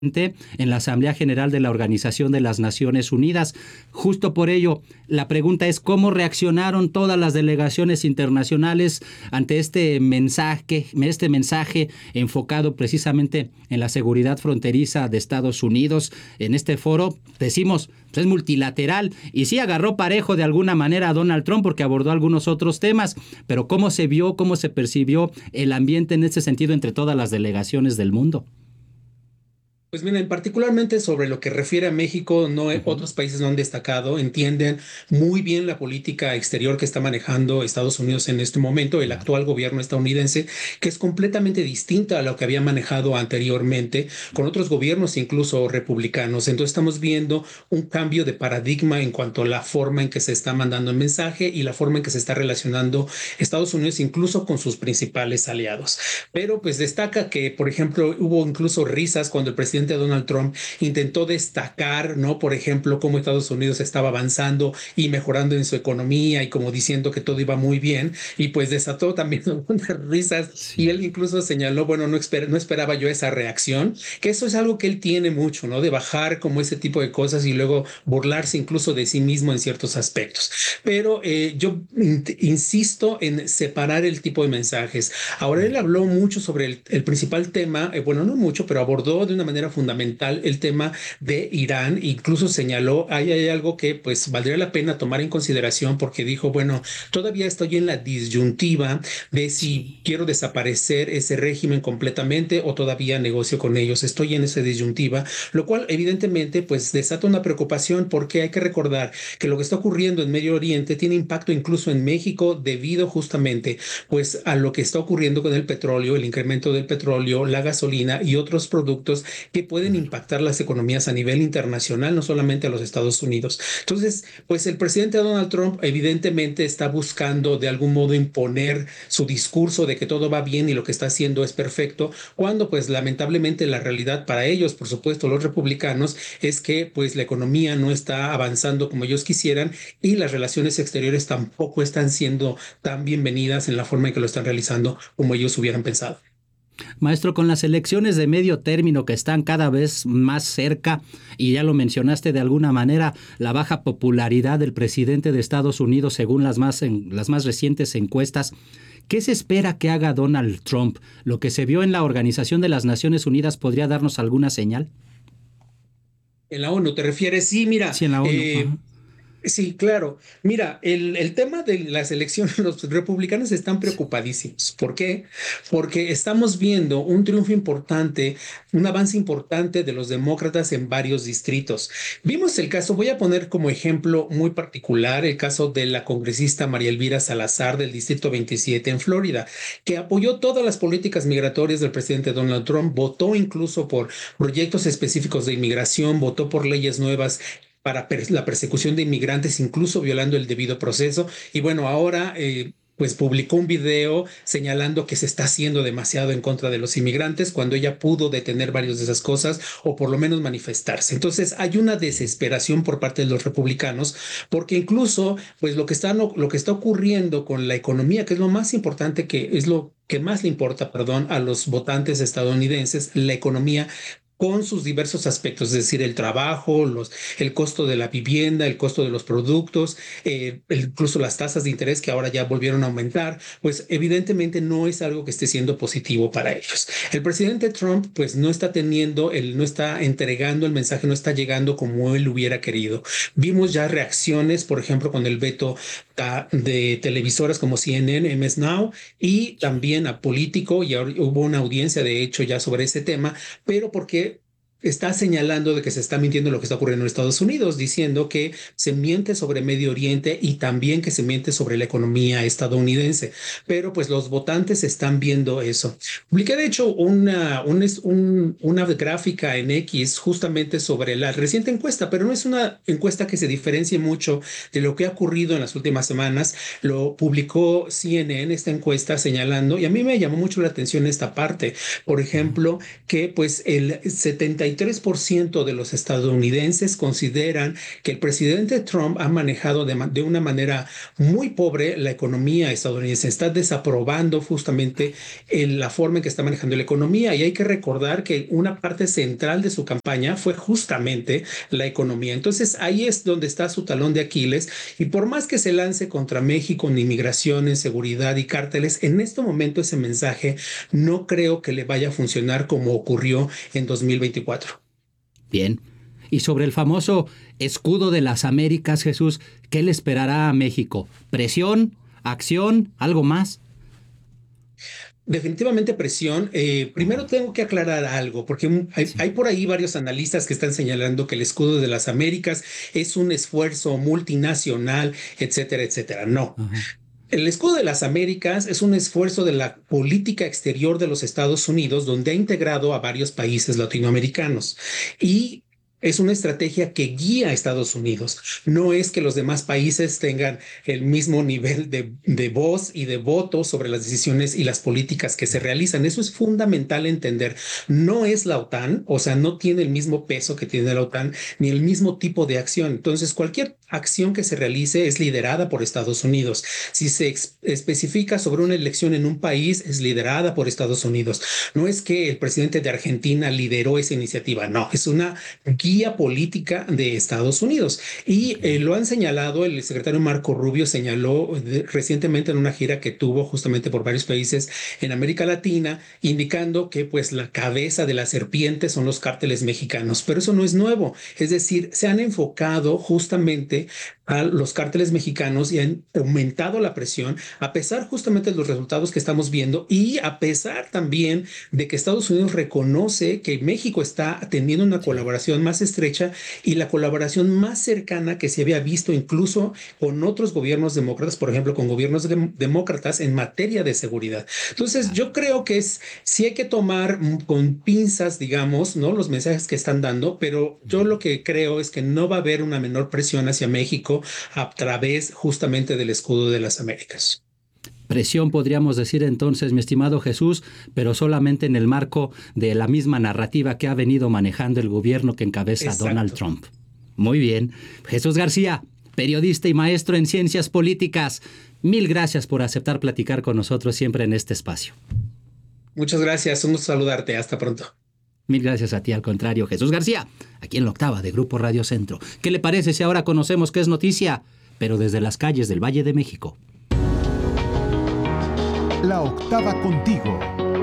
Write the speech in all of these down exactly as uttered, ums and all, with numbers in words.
en la Asamblea General de la Organización de las Naciones Unidas. Justo por ello, la pregunta es cómo reaccionaron todas las delegaciones internacionales ante este mensaje, este mensaje enfocado precisamente en la seguridad fronteriza de Estados Unidos. En este foro, decimos, pues es multilateral y sí agarró parejo de alguna manera a Donald Trump porque abordó algunos otros temas, pero cómo se vio, cómo se percibió el ambiente en ese sentido entre todas las delegaciones del mundo. Pues miren, particularmente sobre lo que refiere a México, no, Uh-huh. otros países no han destacado, entienden muy bien la política exterior que está manejando Estados Unidos en este momento, el Yeah. actual gobierno estadounidense, que es completamente distinta a lo que había manejado anteriormente con otros gobiernos, incluso republicanos. Entonces estamos viendo un cambio de paradigma en cuanto a la forma en que se está mandando el mensaje y la forma en que se está relacionando Estados Unidos incluso con sus principales aliados. Pero pues destaca que, por ejemplo, hubo incluso risas cuando el presidente Donald Trump intentó destacar, ¿no? Por ejemplo, cómo Estados Unidos estaba avanzando y mejorando en su economía y como diciendo que todo iba muy bien y pues desató también algunas risas y Sí. él incluso señaló, bueno, no, esper no esperaba yo esa reacción, que eso es algo que él tiene mucho, ¿no? De bajar como ese tipo de cosas y luego burlarse incluso de sí mismo en ciertos aspectos. Pero eh, yo in insisto en separar el tipo de mensajes. Ahora él habló mucho sobre el, el principal tema, eh, bueno, no mucho, pero abordó de una manera fundamental el tema de Irán, incluso señaló, ahí hay algo que pues valdría la pena tomar en consideración porque dijo, bueno, todavía estoy en la disyuntiva de si Sí. quiero desaparecer ese régimen completamente o todavía negocio con ellos, estoy en esa disyuntiva, lo cual evidentemente pues desata una preocupación porque hay que recordar que lo que está ocurriendo en Medio Oriente tiene impacto incluso en México debido justamente pues a lo que está ocurriendo con el petróleo, el incremento del petróleo, la gasolina y otros productos que pueden Claro. impactar las economías a nivel internacional, no solamente a los Estados Unidos. Entonces, pues el presidente Donald Trump evidentemente está buscando de algún modo imponer su discurso de que todo va bien y lo que está haciendo es perfecto, cuando pues lamentablemente la realidad para ellos, por supuesto, los republicanos, es que pues la economía no está avanzando como ellos quisieran y las relaciones exteriores tampoco están siendo tan bienvenidas en la forma en que lo están realizando como ellos hubieran pensado. Maestro, con las elecciones de medio término que están cada vez más cerca, y ya lo mencionaste de alguna manera, la baja popularidad del presidente de Estados Unidos según las más, en, las más recientes encuestas, ¿qué se espera que haga Donald Trump? ¿Lo que se vio en la Organización de las Naciones Unidas podría darnos alguna señal? En la ONU, ¿te refieres? Sí, mira, Sí, en la ONU. eh, Ajá. sí, claro. Mira, el, el tema de las elecciones, los republicanos están preocupadísimos. ¿Por qué? Porque estamos viendo un triunfo importante, un avance importante de los demócratas en varios distritos. Vimos el caso, voy a poner como ejemplo muy particular el caso de la congresista María Elvira Salazar del Distrito veintisiete en Florida, que apoyó todas las políticas migratorias del presidente Donald Trump, votó incluso por proyectos específicos de inmigración, votó por leyes nuevas para la persecución de inmigrantes, incluso violando el debido proceso. Y bueno, ahora eh, pues publicó un video señalando que se está haciendo demasiado en contra de los inmigrantes cuando ella pudo detener varias de esas cosas o por lo menos manifestarse. Entonces hay una desesperación por parte de los republicanos porque incluso pues lo que está, lo que está ocurriendo con la economía, que es lo más importante, que es lo que más le importa, perdón, a los votantes estadounidenses, la economía con sus diversos aspectos, es decir, el trabajo, los, el costo de la vivienda, el costo de los productos, eh, incluso las tasas de interés que ahora ya volvieron a aumentar, pues evidentemente no es algo que esté siendo positivo para ellos. El presidente Trump pues no está teniendo, el, no está entregando el mensaje, no está llegando como él hubiera querido. Vimos ya reacciones, por ejemplo, con el veto de televisoras como C N N, M S Now y también a Político, y ahora hubo una audiencia de hecho ya sobre ese tema, pero porque está señalando de que se está mintiendo lo que está ocurriendo en Estados Unidos, diciendo que se miente sobre Medio Oriente y también que se miente sobre la economía estadounidense. Pero pues los votantes están viendo eso. Publiqué de hecho una, un, un, una gráfica en X justamente sobre la reciente encuesta, pero no es una encuesta que se diferencie mucho de lo que ha ocurrido en las últimas semanas. Lo publicó C N N, esta encuesta señalando, y a mí me llamó mucho la atención esta parte, por ejemplo, que pues el setenta y tres por ciento de los estadounidenses consideran que el presidente Trump ha manejado de, de una manera muy pobre la economía estadounidense. Está desaprobando justamente en la forma en que está manejando la economía. Y hay que recordar que una parte central de su campaña fue justamente la economía. Entonces ahí es donde está su talón de Aquiles. Y por más que se lance contra México en inmigración, en seguridad y cárteles, en este momento ese mensaje no creo que le vaya a funcionar como ocurrió en dos mil veinticuatro. Bien. Y sobre el famoso escudo de las Américas, Jesús, ¿qué le esperará a México? ¿Presión? ¿Acción? ¿Algo más? Definitivamente presión. Eh, primero tengo que aclarar algo, porque hay, Sí. hay por ahí varios analistas que están señalando que el escudo de las Américas es un esfuerzo multinacional, etcétera, etcétera. No. Ajá. El escudo de las Américas es un esfuerzo de la política exterior de los Estados Unidos, donde ha integrado a varios países latinoamericanos y es una estrategia que guía a Estados Unidos. No es que los demás países tengan el mismo nivel de, de voz y de voto sobre las decisiones y las políticas que se realizan. Eso es fundamental entender. No es la OTAN, o sea, no tiene el mismo peso que tiene la OTAN, ni el mismo tipo de acción. Entonces, cualquier acción que se realice es liderada por Estados Unidos. Si se ex- especifica sobre una elección en un país, es liderada por Estados Unidos. No es que el presidente de Argentina lideró esa iniciativa, no, es una guía política de Estados Unidos. Y eh, Okay. lo han señalado, el secretario Marco Rubio señaló de, recientemente en una gira que tuvo justamente por varios países en América Latina, indicando que pues la cabeza de la serpiente son los cárteles mexicanos. Pero eso no es nuevo, es decir, se han enfocado justamente a los cárteles mexicanos y han aumentado la presión a pesar justamente de los resultados que estamos viendo y a pesar también de que Estados Unidos reconoce que México está teniendo una Sí. colaboración más estrecha y la colaboración más cercana que se había visto incluso con otros gobiernos demócratas, por ejemplo, con gobiernos de demócratas en materia de seguridad. Entonces, Claro. yo creo que es, sí hay que tomar con pinzas, digamos, ¿no? Los mensajes que están dando, pero yo lo que creo es que no va a haber una menor presión hacia México a través justamente del escudo de las Américas. Presión podríamos decir entonces, mi estimado Jesús, pero solamente en el marco de la misma narrativa que ha venido manejando el gobierno que encabeza Donald Exacto. Trump. Muy bien. Jesús García, periodista y maestro en ciencias políticas, mil gracias por aceptar platicar con nosotros siempre en este espacio. Muchas gracias. Un gusto saludarte. Hasta pronto. Mil gracias a ti, al contrario, Jesús García, aquí en la octava de Grupo Radio Centro. ¿Qué le parece si ahora conocemos qué es noticia, pero desde las calles del Valle de México? La octava contigo.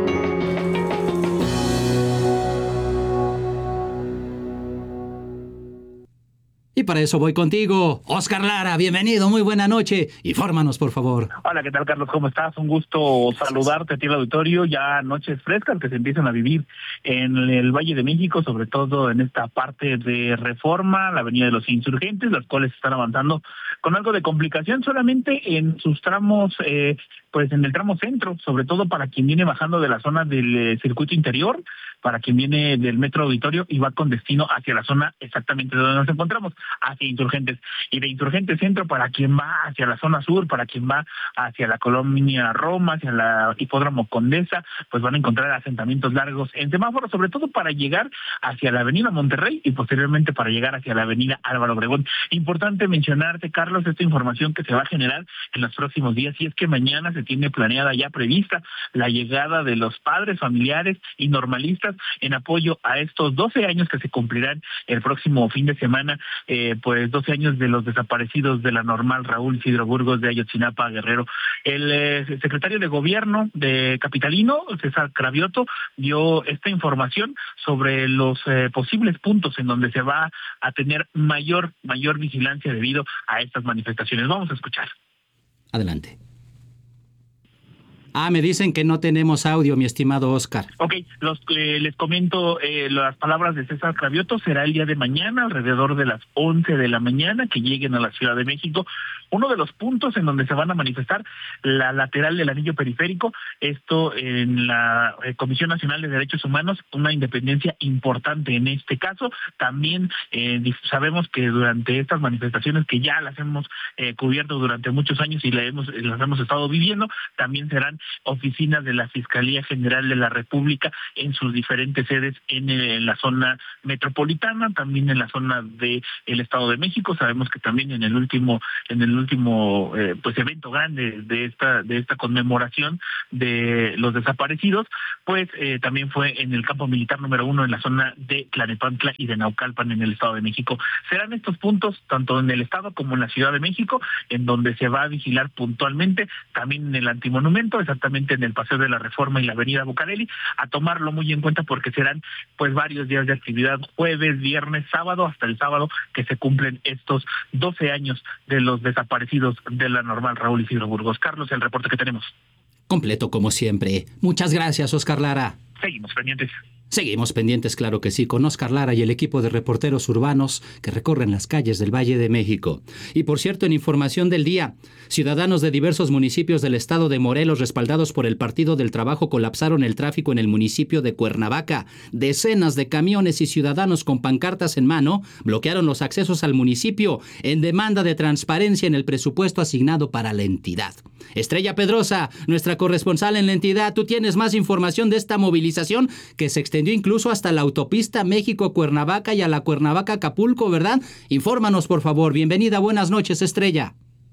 Y para eso voy contigo. Oscar Lara, bienvenido, muy buena noche. Infórmanos, por favor. Hola, ¿qué tal, Carlos? ¿Cómo estás? Un gusto Gracias. saludarte a ti, el auditorio. Ya noches frescas que se empiezan a vivir en el Valle de México, sobre todo en esta parte de Reforma, la Avenida de los Insurgentes, las cuales están avanzando con algo de complicación solamente en sus tramos, eh, pues en el tramo centro, sobre todo para quien viene bajando de la zona del eh, circuito interior, para quien viene del Metro Auditorio y va con destino hacia la zona exactamente donde nos encontramos, hacia Insurgentes. Y de Insurgentes Centro para quien va hacia la zona sur, para quien va hacia la colonia Roma, hacia la Hipódromo Condesa, pues van a encontrar asentamientos largos en semáforos, sobre todo para llegar hacia la avenida Monterrey y posteriormente para llegar hacia la avenida Álvaro Obregón. Importante mencionarte, Carlos, esta información que se va a generar en los próximos días, y es que mañana se tiene planeada ya prevista la llegada de los padres, familiares y normalistas en apoyo a estos doce años que se cumplirán el próximo fin de semana, eh, pues doce años de los desaparecidos de la normal Raúl Isidro Burgos de Ayotzinapa, Guerrero. El eh, secretario de Gobierno de Capitalino, César Cravioto, dio esta información sobre los eh, posibles puntos en donde se va a tener mayor, mayor vigilancia debido a estas manifestaciones. Vamos a escuchar. Adelante. Ah, me dicen que no tenemos audio, mi estimado Oscar. Ok, los, eh, les comento eh, las palabras de César Cravioto. Será el día de mañana, alrededor de las once de la mañana, que lleguen a la Ciudad de México. Uno de los puntos en donde se van a manifestar, la lateral del anillo periférico, esto en la eh, Comisión Nacional de Derechos Humanos, una independencia importante en este caso. También eh, sabemos que durante estas manifestaciones, que ya las hemos eh, cubierto durante muchos años y las hemos, las hemos estado viviendo, también serán oficinas de la Fiscalía General de la República en sus diferentes sedes en, en la zona metropolitana, también en la zona del Estado de México. Sabemos que también en el último, en el último eh, pues evento grande de esta, de esta conmemoración de los desaparecidos, pues eh, también fue en el campo militar número uno en la zona de Tlalnepantla y de Naucalpan en el Estado de México. Serán estos puntos, tanto en el Estado como en la Ciudad de México, en donde se va a vigilar puntualmente, también en el Antimonumento, exactamente en el Paseo de la Reforma y la Avenida Bucareli, a tomarlo muy en cuenta porque serán pues varios días de actividad, jueves, viernes, sábado, hasta el sábado que se cumplen estos doce años de los desaparecidos de la Normal Raúl Isidro Burgos. Carlos, el reporte que tenemos. Completo como siempre. Muchas gracias, Oscar Lara. Seguimos pendientes. Seguimos pendientes, claro que sí, con Oscar Lara y el equipo de reporteros urbanos que recorren las calles del Valle de México. Y por cierto, en información del día, ciudadanos de diversos municipios del estado de Morelos, respaldados por el Partido del Trabajo, colapsaron el tráfico en el municipio de Cuernavaca. Decenas de camiones y ciudadanos con pancartas en mano bloquearon los accesos al municipio en demanda de transparencia en el presupuesto asignado para la entidad. Estrella Pedrosa, nuestra corresponsal en la entidad, tú tienes más información de esta movilización que se extendió incluso hasta la autopista México-Cuernavaca y a la Cuernavaca-Acapulco, ¿verdad? Infórmanos, por favor. Bienvenida, buenas noches, Estrella.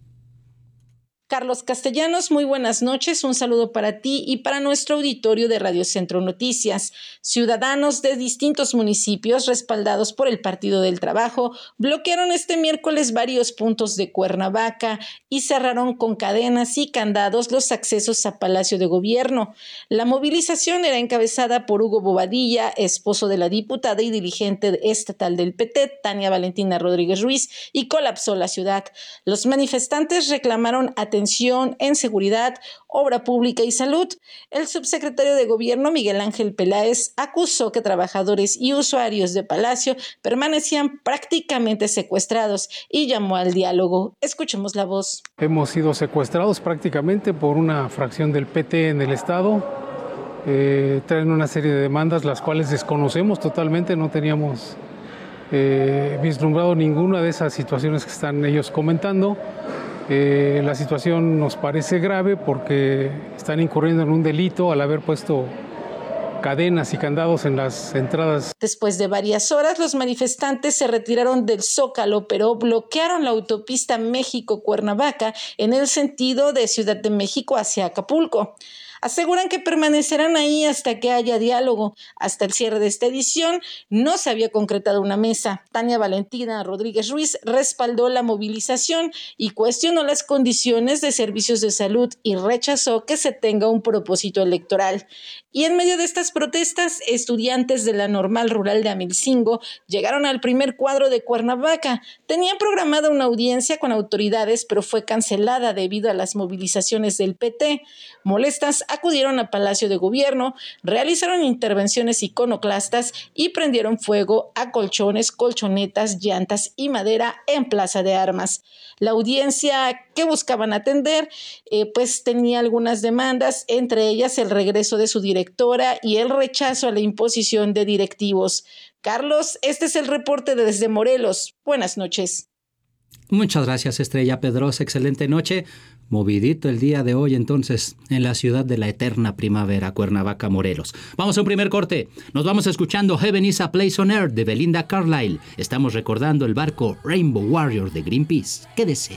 Carlos Castellanos, muy buenas noches, un saludo para ti y para nuestro auditorio de Radio Centro Noticias. Ciudadanos de distintos municipios respaldados por el Partido del Trabajo bloquearon este miércoles varios puntos de Cuernavaca y cerraron con cadenas y candados los accesos a Palacio de Gobierno. La movilización era encabezada por Hugo Bobadilla, esposo de la diputada y dirigente estatal del P T, Tania Valentina Rodríguez Ruiz, y colapsó la ciudad. Los manifestantes reclamaron atención en seguridad, obra pública y salud. El subsecretario de Gobierno, Miguel Ángel Peláez, acusó que trabajadores y usuarios de Palacio permanecían prácticamente secuestrados y llamó al diálogo. Escuchemos la voz. Hemos sido secuestrados prácticamente por una fracción del P T en el Estado. Eh, traen una serie de demandas las cuales desconocemos totalmente, no teníamos eh, vislumbrado ninguna de esas situaciones que están ellos comentando. Eh, la situación nos parece grave porque están incurriendo en un delito al haber puesto cadenas y candados en las entradas. Después de varias horas, los manifestantes se retiraron del Zócalo, pero bloquearon la autopista México-Cuernavaca en el sentido de Ciudad de México hacia Acapulco. Aseguran que permanecerán ahí hasta que haya diálogo. Hasta el cierre de esta edición no se había concretado una mesa. Tania Valentina Rodríguez Ruiz respaldó la movilización y cuestionó las condiciones de servicios de salud y rechazó que se tenga un propósito electoral. Y en medio de estas protestas, estudiantes de la Normal Rural de Amilcingo llegaron al primer cuadro de Cuernavaca. Tenían programada una audiencia con autoridades, pero fue cancelada debido a las movilizaciones del P T. Molestas, acudieron a Palacio de Gobierno, realizaron intervenciones iconoclastas y prendieron fuego a colchones, colchonetas, llantas y madera en Plaza de Armas. La audiencia que buscaban atender, eh, pues tenía algunas demandas, entre ellas el regreso de su directora y el rechazo a la imposición de directivos. Carlos, este es el reporte de desde Morelos. Buenas noches. Muchas gracias, Estrella Pedrosa. Excelente noche. Movidito el día de hoy, entonces, en la ciudad de la eterna primavera, Cuernavaca, Morelos. Vamos a un primer corte. Nos vamos escuchando Heaven is a Place on Earth de Belinda Carlisle. Estamos recordando el barco Rainbow Warrior de Greenpeace. Quédese.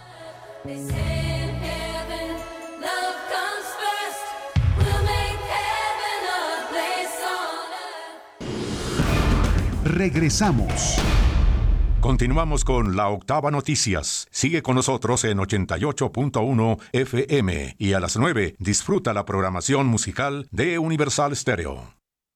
Regresamos. Continuamos con La Octava Noticias. Sigue con nosotros en ochenta y ocho punto uno F M y a las nueve disfruta la programación musical de Universal Stereo.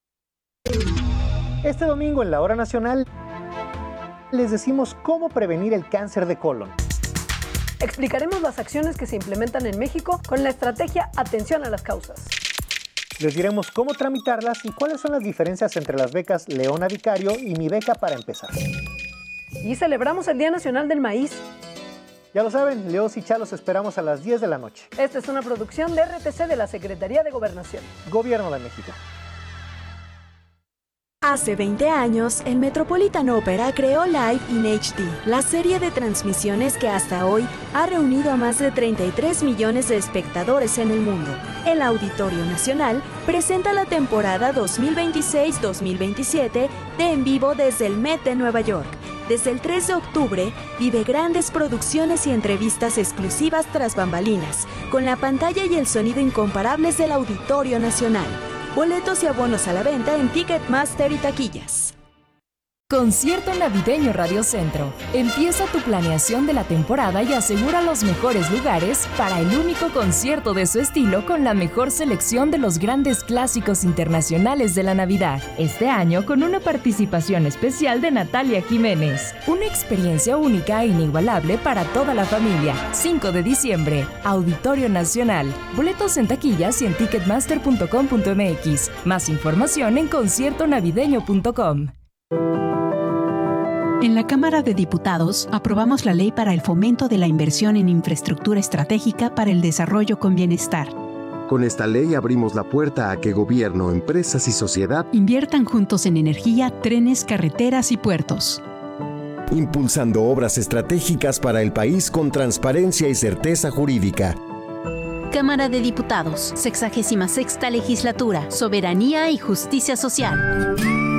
Este domingo en la Hora Nacional les decimos cómo prevenir el cáncer de colon. Explicaremos las acciones que se implementan en México con la estrategia Atención a las Causas. Les diremos cómo tramitarlas y cuáles son las diferencias entre las becas Leona Vicario y Mi Beca para Empezar. Y celebramos el Día Nacional del Maíz. Ya lo saben, Leos y Chalos esperamos a las diez de la noche. Esta es una producción de R T C de la Secretaría de Gobernación. Gobierno de México. Hace veinte años, el Metropolitan Opera creó Live in H D, la serie de transmisiones que hasta hoy ha reunido a más de treinta y tres millones de espectadores en el mundo. El Auditorio Nacional presenta la temporada dos mil veintiséis dos mil veintisiete de En Vivo desde el Met de Nueva York. Desde el tres de octubre, vive grandes producciones y entrevistas exclusivas tras bambalinas, con la pantalla y el sonido incomparables del Auditorio Nacional. Boletos y abonos a la venta en Ticketmaster y taquillas. Concierto Navideño Radio Centro. Empieza tu planeación de la temporada y asegura los mejores lugares para el único concierto de su estilo con la mejor selección de los grandes clásicos internacionales de la Navidad. Este año con una participación especial de Natalia Jiménez. Una experiencia única e inigualable para toda la familia. cinco de diciembre, Auditorio Nacional. Boletos en taquillas y en ticketmaster punto com punto m x. Más información en concierto navideño punto com. En la Cámara de Diputados aprobamos la Ley para el Fomento de la Inversión en Infraestructura Estratégica para el Desarrollo con Bienestar. Con esta ley abrimos la puerta a que gobierno, empresas y sociedad inviertan juntos en energía, trenes, carreteras y puertos. Impulsando obras estratégicas para el país con transparencia y certeza jurídica. Cámara de Diputados, sexagésima sexta Legislatura, Soberanía y Justicia Social.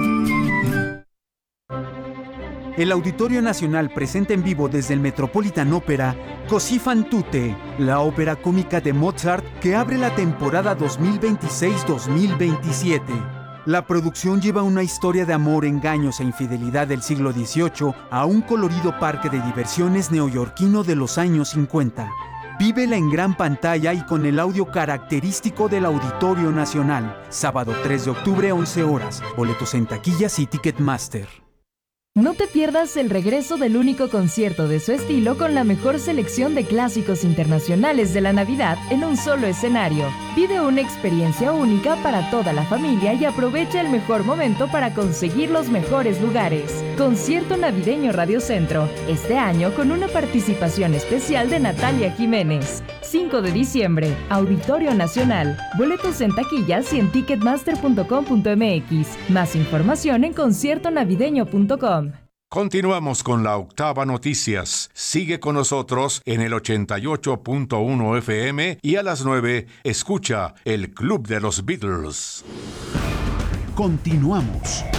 El Auditorio Nacional presenta en vivo desde el Metropolitan Opera Così fan tutte, la ópera cómica de Mozart que abre la temporada dos mil veintiséis dos mil veintisiete. La producción lleva una historia de amor, engaños e infidelidad del siglo dieciocho a un colorido parque de diversiones neoyorquino de los años cincuenta. Vívela en gran pantalla y con el audio característico del Auditorio Nacional. Sábado tres de octubre, once horas. Boletos en taquillas y Ticketmaster. No te pierdas el regreso del único concierto de su estilo con la mejor selección de clásicos internacionales de la Navidad en un solo escenario. Vive una experiencia única para toda la familia y aprovecha el mejor momento para conseguir los mejores lugares. Concierto Navideño Radio Centro, este año con una participación especial de Natalia Jiménez. cinco de diciembre, Auditorio Nacional. Boletos en taquillas y en ticketmaster punto com punto m x. Más información en concierto navideño punto com. Continuamos con la Octava Noticias. Sigue con nosotros en el ochenta y ocho punto uno F M y a las nueve escucha el Club de los Beatles. Continuamos.